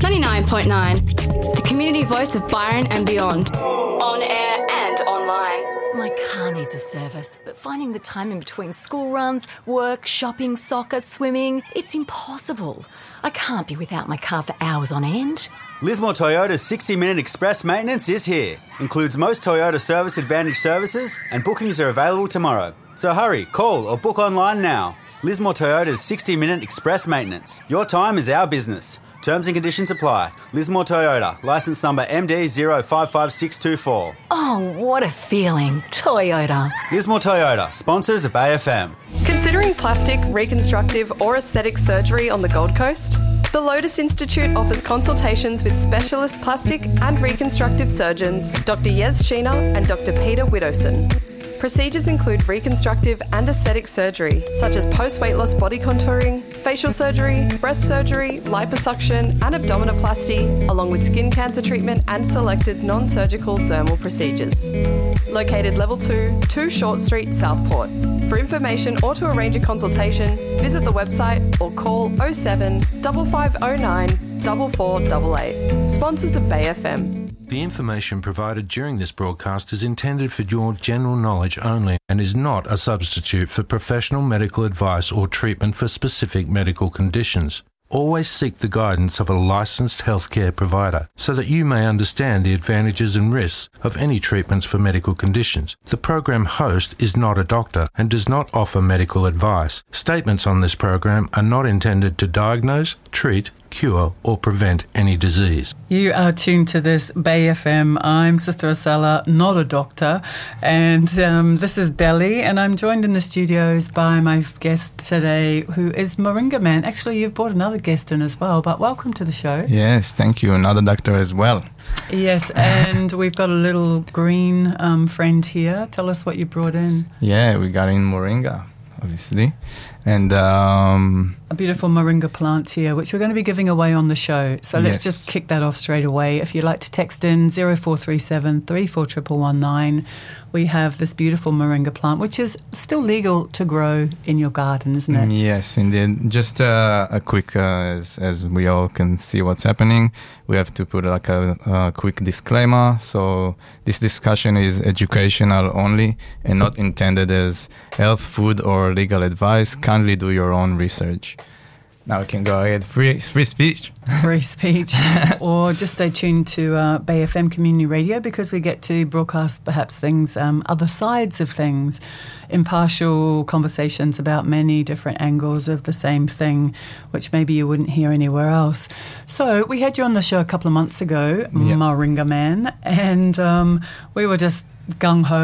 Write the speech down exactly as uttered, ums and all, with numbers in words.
ninety-nine point nine, the community voice of Byron and beyond. On air and online. My car needs a service, but finding the time in between school runs, work, shopping, soccer, swimming, it's impossible. I can't be without my car for hours on end. Lismore Toyota's sixty minute express maintenance is here. Includes most Toyota Service Advantage services, and bookings are available tomorrow. So hurry, call or book online now. Lismore Toyota's sixty minute express maintenance. Your time is our business. Terms and conditions apply. Lismore Toyota, licence number M D zero five five six two four. Oh, what a feeling. Toyota. Lismore Toyota, sponsors of A F M. Considering plastic, reconstructive or aesthetic surgery on the Gold Coast? The Lotus Institute offers consultations with specialist plastic and reconstructive surgeons, Doctor Yez Sheena and Doctor Peter Widowson. Procedures include reconstructive and aesthetic surgery, such as post-weight loss body contouring, facial surgery, breast surgery, liposuction and abdominoplasty, along with skin cancer treatment and selected non-surgical dermal procedures. Located Level two, two Short Street, Southport. For information or to arrange a consultation, visit the website or call oh seven, five five oh nine, four four eight eight. Sponsors of Bay F M. The information provided during this broadcast is intended for your general knowledge only and is not a substitute for professional medical advice or treatment for specific medical conditions. Always seek the guidance of a licensed healthcare provider so that you may understand the advantages and risks of any treatments for medical conditions. The program host is not a doctor and does not offer medical advice. Statements on this program are not intended to diagnose, treat, cure or prevent any disease. You are tuned to this Bay F M. I'm Sister Acela, not a doctor, and um, this is Belly, and I'm joined in the studios by my guest today, who is Moringa Man. Actually, you've brought another guest in as well, but welcome to the show. Yes, thank you. Another doctor as well. Yes, and we've got a little green um, friend here. Tell us what you brought in. Yeah, we got in Moringa, obviously. And um, a beautiful moringa plant here, which we're going to be giving away on the show. So let's yes. just kick that off straight away. If you'd like to text in zero four three seven, three four one one one nine, we have this beautiful moringa plant, which is still legal to grow in your garden, isn't it? Yes, indeed. Just uh, a quick, uh, as, as we all can see what's happening, we have to put like a, a quick disclaimer. So this discussion is educational only and not intended as health, food, or legal advice. Kindly do your own research. Now we can go ahead. Free, free speech. Free speech. Or just stay tuned to uh, Bay F M Community Radio, because we get to broadcast perhaps things, um, other sides of things, impartial conversations about many different angles of the same thing, which maybe you wouldn't hear anywhere else. So we had you on the show a couple of months ago, yep. Moringa Man, and um, we were just gung-ho